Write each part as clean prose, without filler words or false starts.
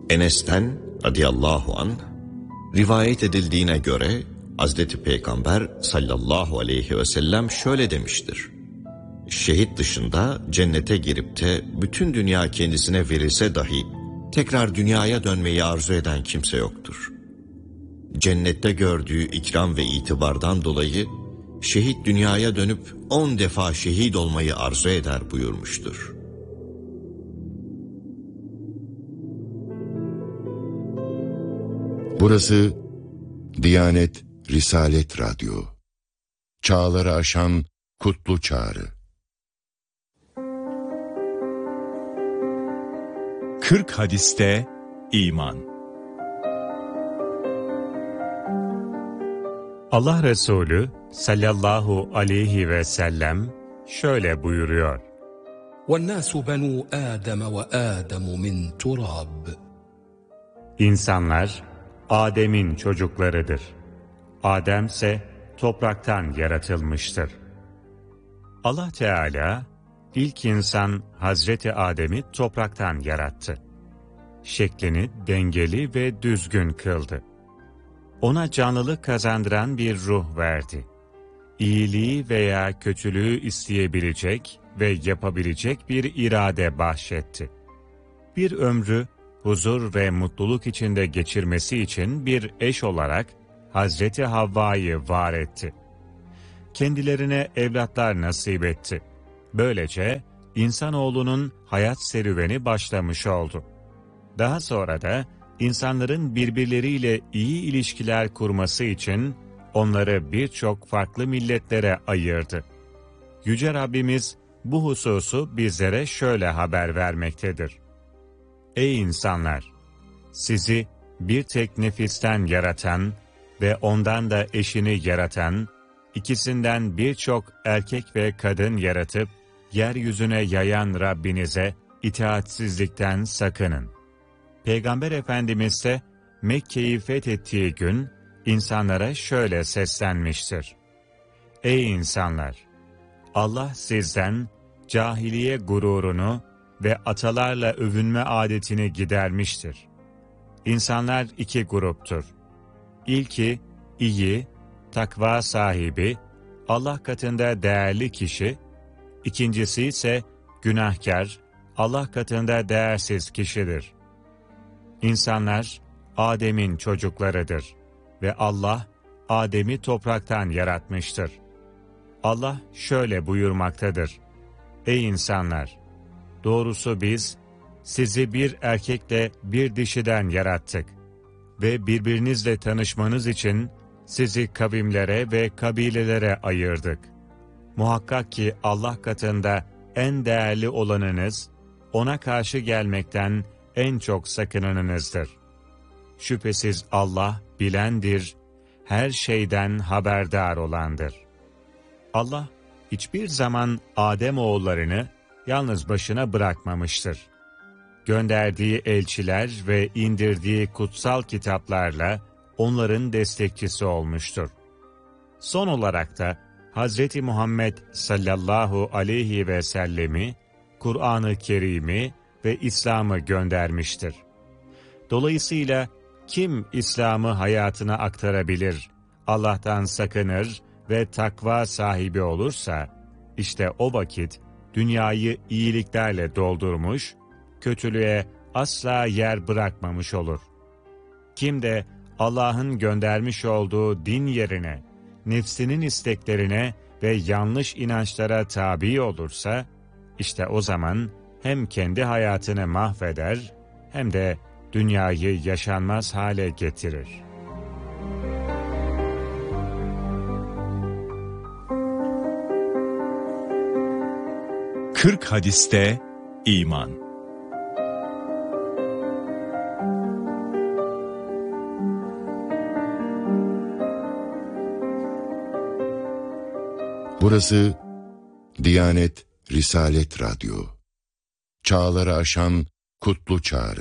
Enes'ten radıyallahu anh rivayet edildiğine göre Hazreti Peygamber sallallahu aleyhi ve sellem şöyle demiştir: şehit dışında cennete girip de bütün dünya kendisine verilse dahi tekrar dünyaya dönmeyi arzu eden kimse yoktur. Cennette gördüğü ikram ve itibardan dolayı şehit dünyaya dönüp 10 defa şehit olmayı arzu eder buyurmuştur. Burası Diyanet Risalet Radyo. Çağları aşan kutlu çağrı. 40 hadiste iman. Allah Resulü sallallahu aleyhi ve sellem şöyle buyuruyor: وَالنَّاسُ بَنُوا آدَمَ وَآدَمُ مِنْ تُرَابٍ. İnsanlar Adem'in çocuklarıdır. Adem ise topraktan yaratılmıştır. Allah Teala ilk insan Hazreti Adem'i topraktan yarattı. Şeklini dengeli ve düzgün kıldı. Ona canlılık kazandıran bir ruh verdi. İyiliği veya kötülüğü isteyebilecek ve yapabilecek bir irade bahşetti. Bir ömrü huzur ve mutluluk içinde geçirmesi için bir eş olarak Hazreti Havva'yı var etti. Kendilerine evlatlar nasip etti. Böylece insanoğlunun hayat serüveni başlamış oldu. Daha sonra da insanların birbirleriyle iyi ilişkiler kurması için onları birçok farklı milletlere ayırdı. Yüce Rabbimiz bu hususu bizlere şöyle haber vermektedir: Ey insanlar! Sizi bir tek nefisten yaratan ve ondan da eşini yaratan, ikisinden birçok erkek ve kadın yaratıp yeryüzüne yayan Rabbinize itaatsizlikten sakının. Peygamber Efendimiz ise Mekke'yi fethettiği gün insanlara şöyle seslenmiştir: Ey insanlar! Allah sizden cahiliye gururunu ve atalarla övünme adetini gidermiştir. İnsanlar iki gruptur. İlki iyi, takva sahibi, Allah katında değerli kişi, ikincisi ise günahkar, Allah katında değersiz kişidir. İnsanlar Adem'in çocuklarıdır ve Allah Adem'i topraktan yaratmıştır. Allah şöyle buyurmaktadır: Ey insanlar! Doğrusu biz sizi bir erkekle bir dişiden yarattık ve birbirinizle tanışmanız için sizi kavimlere ve kabilelere ayırdık. Muhakkak ki Allah katında en değerli olanınız, ona karşı gelmekten en çok sakınanınızdır. Şüphesiz Allah bilendir, her şeyden haberdar olandır. Allah hiçbir zaman Adem oğullarını yalnız başına bırakmamıştır. Gönderdiği elçiler ve indirdiği kutsal kitaplarla onların destekçisi olmuştur. Son olarak da Hz. Muhammed sallallahu aleyhi ve sellemi, Kur'an-ı Kerim'i ve İslam'ı göndermiştir. Dolayısıyla kim İslam'ı hayatına aktarabilir, Allah'tan sakınır ve takva sahibi olursa, işte o vakit dünyayı iyiliklerle doldurmuş, kötülüğe asla yer bırakmamış olur. Kim de Allah'ın göndermiş olduğu din yerine, nefsinin isteklerine ve yanlış inançlara tabi olursa, işte o zaman hem kendi hayatını mahveder, hem de dünyayı yaşanmaz hale getirir. Kırk hadiste iman. Burası Diyanet Risalet Radyo. Çağları aşan kutlu çağrı.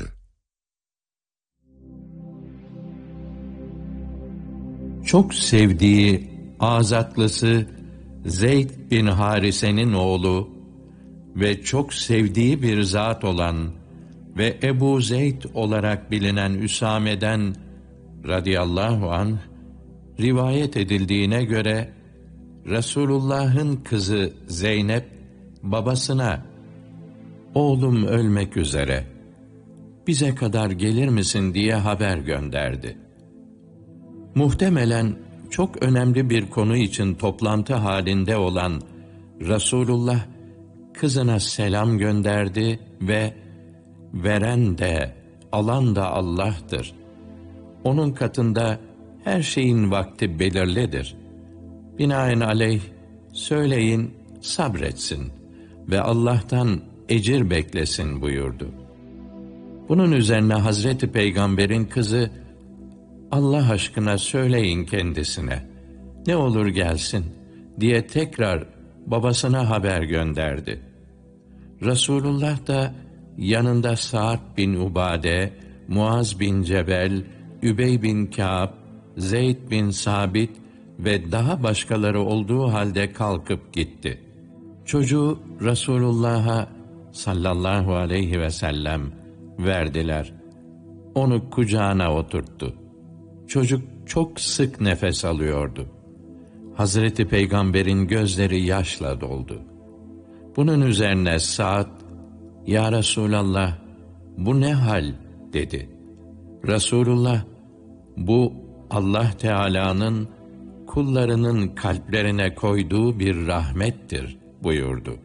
Çok sevdiği azatlısı Zeyd bin Harise'nin oğlu ve çok sevdiği bir zat olan ve Ebu Zeyd olarak bilinen Üsame'den radıyallahu anh rivayet edildiğine göre Resulullah'ın kızı Zeynep babasına "Oğlum ölmek üzere, bize kadar gelir misin?" diye haber gönderdi. Muhtemelen çok önemli bir konu için toplantı halinde olan Resulullah kızına selam gönderdi ve "Veren de alan da Allah'tır. Onun katında her şeyin vakti belirlidir. Binaenaleyh söyleyin sabretsin ve Allah'tan ecir beklesin" buyurdu. Bunun üzerine Hazreti Peygamber'in kızı "Allah aşkına söyleyin kendisine, ne olur gelsin" diye tekrar babasına haber gönderdi. Resulullah da yanında Sa'd bin Ubade, Muaz bin Cebel, Übey bin Kâb, Zeyd bin Sabit ve daha başkaları olduğu halde kalkıp gitti. Çocuğu Resulullah'a sallallahu aleyhi ve sellem verdiler. Onu kucağına oturttu. Çocuk çok sık nefes alıyordu. Hazreti Peygamber'in gözleri yaşla doldu. Bunun üzerine Sa'd, "Ya Resulallah, bu ne hal?" dedi. Resulullah, "Bu Allah Teala'nın kullarının kalplerine koyduğu bir rahmettir" buyurdu.